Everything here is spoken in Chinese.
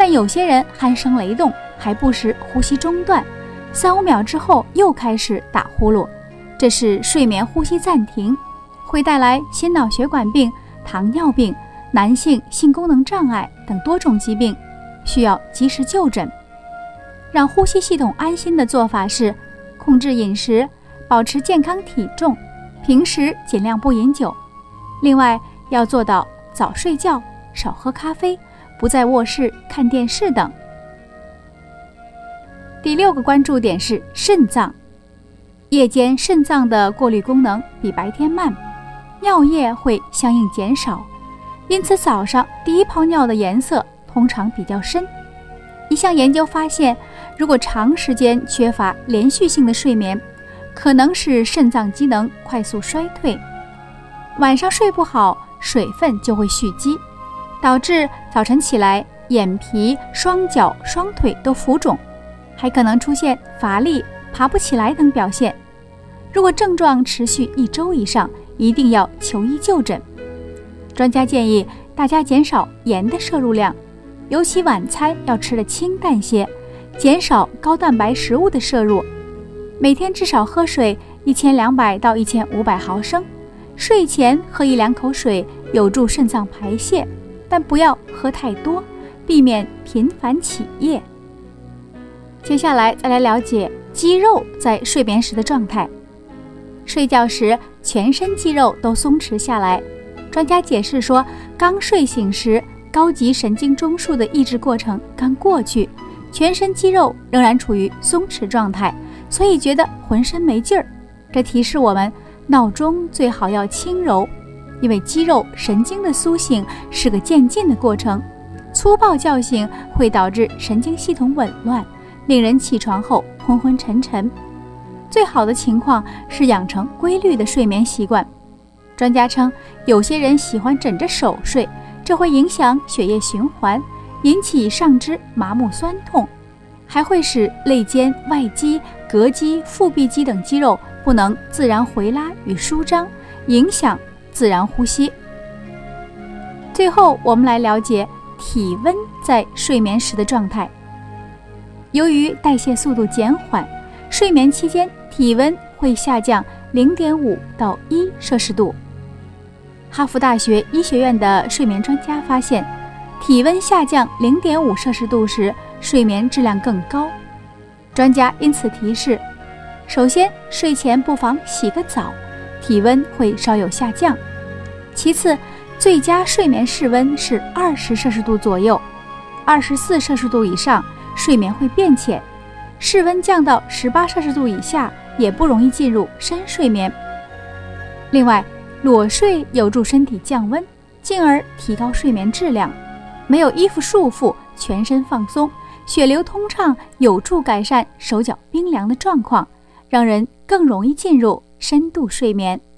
但有些人鼾声雷动，还不时呼吸中断，3-5秒之后又开始打呼噜，这是睡眠呼吸暂停，会带来心脑血管病、糖尿病、男性性功能障碍等多种疾病，需要及时就诊。让呼吸系统安心的做法是控制饮食，保持健康体重，平时尽量不饮酒。另外要做到早睡觉，少喝咖啡，不在卧室看电视等。第6个关注点是肾脏。夜间肾脏的过滤功能比白天慢，尿液会相应减少，因此早上第一泡尿的颜色通常比较深。一项研究发现，如果长时间缺乏连续性的睡眠，可能使肾脏机能快速衰退。晚上睡不好，水分就会蓄积，导致早晨起来眼皮、双脚、双腿都浮肿，还可能出现乏力、爬不起来等表现。如果症状持续1周以上，一定要求医就诊。专家建议大家减少盐的摄入量，尤其晚餐要吃得清淡些，减少高蛋白食物的摄入。每天至少喝水1200到1500毫升，睡前喝1-2口水，有助肾脏排泄，但不要喝太多，避免频繁起夜。接下来再来了解肌肉在睡眠时的状态。睡觉时全身肌肉都松弛下来，专家解释说，刚睡醒时高级神经中枢的抑制过程刚过去，全身肌肉仍然处于松弛状态，所以觉得浑身没劲儿。这提示我们闹钟最好要轻柔，因为肌肉神经的苏醒是个渐进的过程，粗暴叫醒会导致神经系统紊乱，令人起床后昏昏沉沉。最好的情况是养成规律的睡眠习惯。专家称，有些人喜欢枕着手睡，这会影响血液循环，引起上肢麻木酸痛，还会使肋间、外肌、膈肌、腹壁肌等肌肉不能自然回拉与舒张，影响自然呼吸。最后我们来了解体温在睡眠时的状态。由于代谢速度减缓，睡眠期间体温会下降0.5到1摄氏度。哈佛大学医学院的睡眠专家发现，体温下降0.5摄氏度时，睡眠质量更高。专家因此提示，首先睡前不妨洗个澡，体温会稍有下降。其次，最佳睡眠室温是20摄氏度左右，24摄氏度以上睡眠会变浅，室温降到18摄氏度以下也不容易进入深睡眠。另外，裸睡有助身体降温，进而提高睡眠质量。没有衣服束缚，全身放松，血流通畅，有助改善手脚冰凉的状况，让人更容易进入深度睡眠。